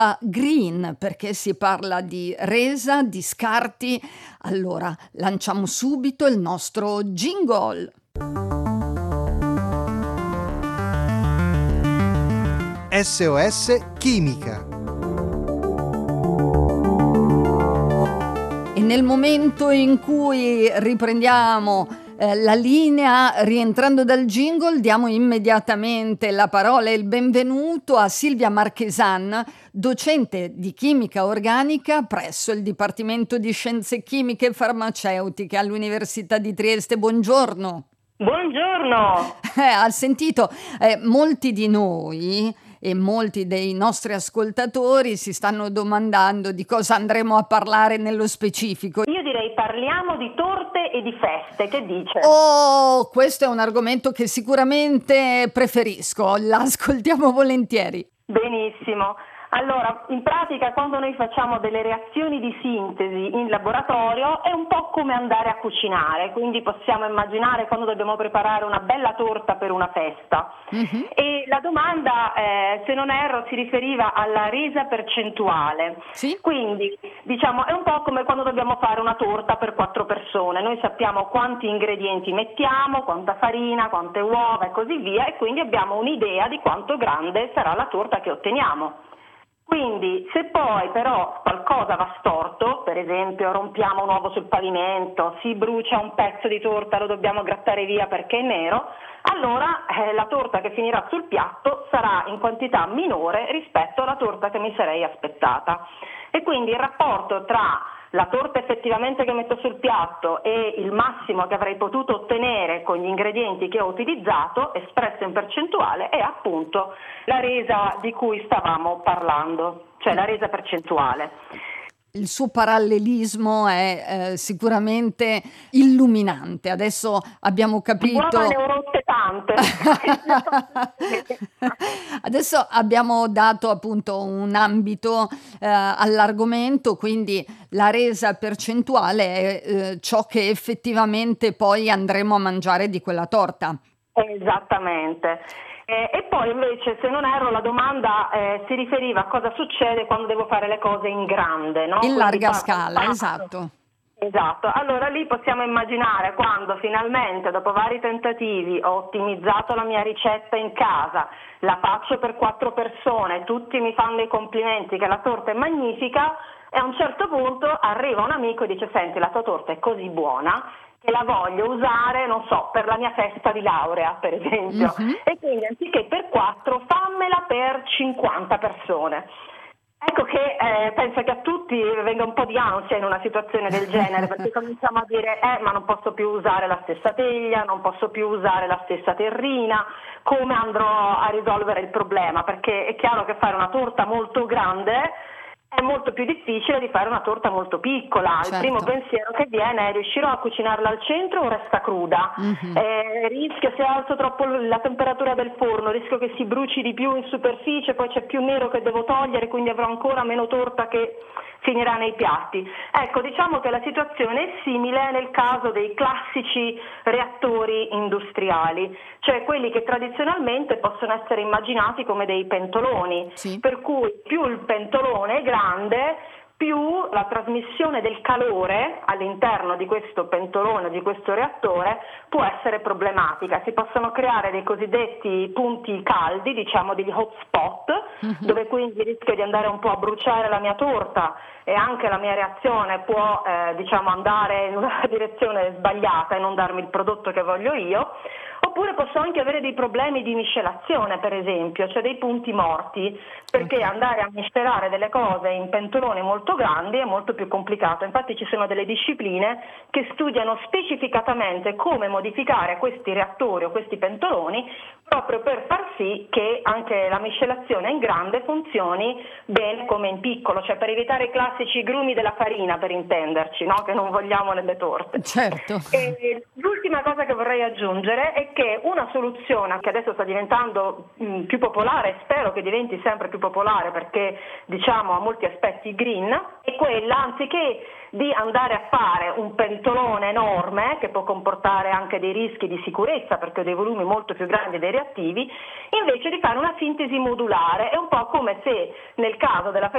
green, perché si parla di resa, di scarti. Allora, lanciamo subito il nostro jingle. SOS Chimica. E nel momento in cui riprendiamo la linea, rientrando dal jingle, diamo immediatamente la parola e il benvenuto a Silvia Marchesan, docente di chimica organica presso il Dipartimento di Scienze Chimiche e Farmaceutiche all'Università di Trieste. Buongiorno. Buongiorno. Ha sentito, molti di noi e molti dei nostri ascoltatori si stanno domandando di cosa andremo a parlare nello specifico. Io direi parliamo di torte e di feste, che dice? Oh, questo è un argomento che sicuramente preferisco, l'ascoltiamo volentieri. Benissimo. Allora, in pratica quando noi facciamo delle reazioni di sintesi in laboratorio è un po' come andare a cucinare, quindi possiamo immaginare quando dobbiamo preparare una bella torta per una festa. E la domanda, se non erro, si riferiva alla resa percentuale. Sì? Quindi, diciamo, è un po' come quando dobbiamo fare una torta per 4 persone. Noi sappiamo quanti ingredienti mettiamo, quanta farina, quante uova e così via, e quindi abbiamo un'idea di quanto grande sarà la torta che otteniamo. Quindi se poi però qualcosa va storto, per esempio rompiamo un uovo sul pavimento, si brucia un pezzo di torta, lo dobbiamo grattare via perché è nero, allora la torta che finirà sul piatto sarà in quantità minore rispetto alla torta che mi sarei aspettata. E quindi il rapporto tra la torta effettivamente che metto sul piatto e il massimo che avrei potuto ottenere con gli ingredienti che ho utilizzato, espresso in percentuale, è appunto la resa di cui stavamo parlando, cioè la resa percentuale. Il suo parallelismo è sicuramente illuminante. Adesso abbiamo capito. Prova ne ho rotte tante. Adesso abbiamo dato appunto un ambito all'argomento, quindi la resa percentuale è ciò che effettivamente poi andremo a mangiare di quella torta. Esattamente. E poi invece, se non erro, la domanda si riferiva a cosa succede quando devo fare le cose in grande, no? In Quindi larga scala, esatto. Esatto, allora lì possiamo immaginare quando finalmente dopo vari tentativi ho ottimizzato la mia ricetta in casa, la faccio per 4 persone, tutti mi fanno i complimenti che la torta è magnifica e a un certo punto arriva un amico e dice: senti, la tua torta è così buona che la voglio usare, non so, per la mia festa di laurea, per esempio, e quindi anziché per 4 fammela per 50 persone. Ecco che penso che a tutti venga un po' di ansia in una situazione del genere, perché cominciamo a dire ma non posso più usare la stessa teglia, non posso più usare la stessa terrina, come andrò a risolvere il problema? Perché è chiaro che fare una torta molto grande è molto più difficile di fare una torta molto piccola. Certo. Il primo pensiero che viene è: riuscirò a cucinarla al centro o resta cruda? Rischio, se alzo troppo la temperatura del forno, rischio che si bruci di più in superficie, poi c'è più nero che devo togliere, quindi avrò ancora meno torta che finirà nei piatti. Ecco, diciamo che la situazione è simile nel caso dei classici reattori industriali, cioè quelli che tradizionalmente possono essere immaginati come dei pentoloni, Sì. per cui più il pentolone è grande, più la trasmissione del calore all'interno di questo pentolone, di questo reattore, può essere problematica. Si possono creare dei cosiddetti punti caldi, diciamo degli hotspot, dove quindi rischio di andare un po' a bruciare la mia torta e anche la mia reazione può andare in una direzione sbagliata e non darmi il prodotto che voglio io. Oppure posso anche avere dei problemi di miscelazione, per esempio, cioè dei punti morti, perché andare a miscelare delle cose in pentoloni molto grandi è molto più complicato. Infatti ci sono delle discipline che studiano specificatamente come modificare questi reattori o questi pentoloni proprio per far sì che anche la miscelazione in grande funzioni bene come in piccolo, cioè per evitare i classici grumi della farina, per intenderci, no? Che non vogliamo nelle torte. Certo. E l'ultima cosa che vorrei aggiungere è che una soluzione che adesso sta diventando più popolare, spero che diventi sempre più popolare perché diciamo ha molti aspetti green, è quella, anziché di andare a fare un pentolone enorme che può comportare anche dei rischi di sicurezza perché ho dei volumi molto più grandi dei reattivi, invece di fare una sintesi modulare. È un po' come se nel caso della